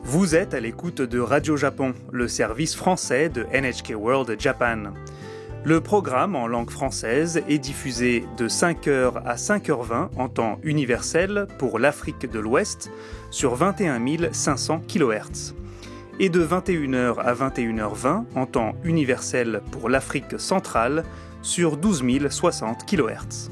Vous êtes à l'écoute de Radio Japon, le service français de NHK World Japan. Le programme en langue française est diffusé de 5h à 5h20 en temps universel pour l'Afrique de l'Ouest sur 21 500 kHz et de 21h à 21h20 en temps universel pour l'Afrique centrale sur 12 060 kHz.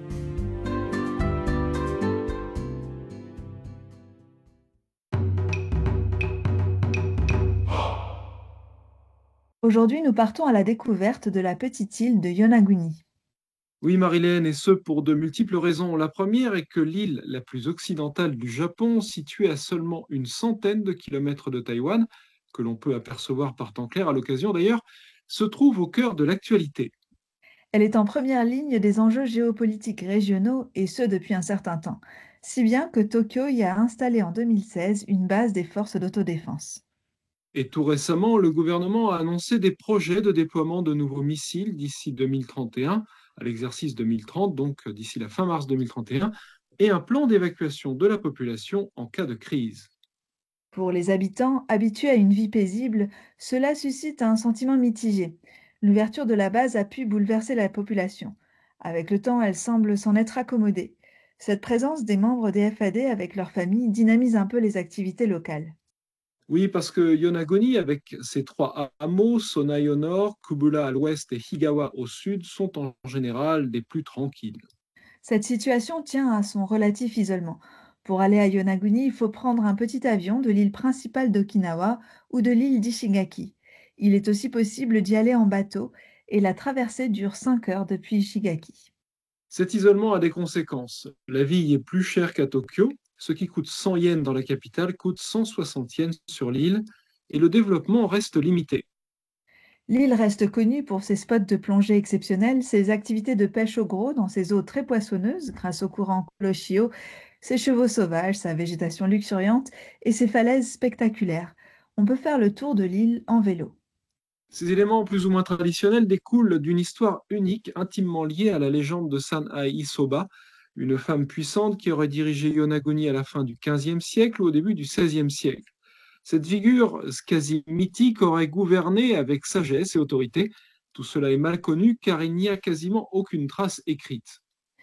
Aujourd'hui, nous partons à la découverte de la petite île de Yonaguni. Oui, Marilène, et ce pour de multiples raisons. La première est que l'île la plus occidentale du Japon, située à seulement une centaine de kilomètres de Taïwan, que l'on peut apercevoir par temps clair à l'occasion d'ailleurs, se trouve au cœur de l'actualité. Elle est en première ligne des enjeux géopolitiques régionaux, et ce depuis un certain temps, si bien que Tokyo y a installé en 2016 une base des forces d'autodéfense. Et tout récemment, le gouvernement a annoncé des projets de déploiement de nouveaux missiles d'ici 2031, à l'exercice 2030, donc d'ici la fin mars 2031, et un plan d'évacuation de la population en cas de crise. Pour les habitants, habitués à une vie paisible, cela suscite un sentiment mitigé. L'ouverture de la base a pu bouleverser la population. Avec le temps, elle semble s'en être accommodée. Cette présence des membres des FAD avec leurs familles dynamise un peu les activités locales. Oui, parce que Yonaguni, avec ses trois hameaux, Sonai au nord, Kubula à l'ouest et Higawa au sud, sont en général des plus tranquilles. Cette situation tient à son relatif isolement. Pour aller à Yonaguni, il faut prendre un petit avion de l'île principale d'Okinawa ou de l'île d'Ishigaki. Il est aussi possible d'y aller en bateau et la traversée dure 5 heures depuis Ishigaki. Cet isolement a des conséquences. La vie y est plus chère qu'à Tokyo. Ce qui coûte 100 yens dans la capitale coûte 160 yens sur l'île et le développement reste limité. L'île reste connue pour ses spots de plongée exceptionnels, ses activités de pêche au gros dans ses eaux très poissonneuses grâce au courant Kuroshio, ses chevaux sauvages, sa végétation luxuriante et ses falaises spectaculaires. On peut faire le tour de l'île en vélo. Ces éléments plus ou moins traditionnels découlent d'une histoire unique, intimement liée à la légende de Sanai Isoba, une femme puissante qui aurait dirigé Yonaguni à la fin du XVe siècle ou au début du XVIe siècle. Cette figure quasi mythique aurait gouverné avec sagesse et autorité. Tout cela est mal connu car il n'y a quasiment aucune trace écrite.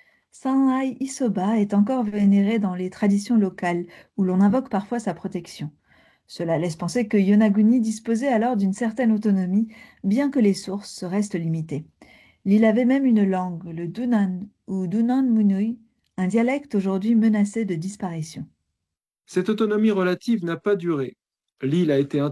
Sanai Isoba est encore vénéré dans les traditions locales, où l'on invoque parfois sa protection. Cela laisse penser que Yonaguni disposait alors d'une certaine autonomie, bien que les sources restent limitées. L'île avait même une langue, le Dunan ou Dunan Munui, un dialecte aujourd'hui menacé de disparition. Cette autonomie relative n'a pas duré. L'île a été